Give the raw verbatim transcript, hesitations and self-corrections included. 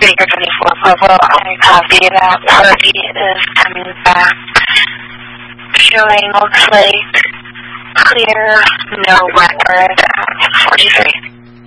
Baker twenty-four Bravo, I copy that party is coming back. Showing looks like clear, no record at forty-three.